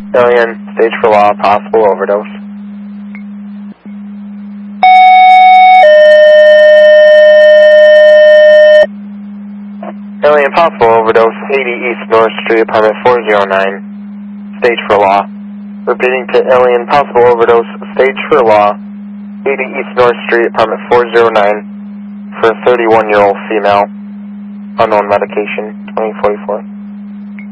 Alien, stage for law, possible overdose. Alien, possible overdose, 80 East North Street, apartment 409, stage for law. Repeating to Alien, possible overdose, stage for law, 80 East North Street, apartment 409, for a 31-year-old female, unknown medication, 2044.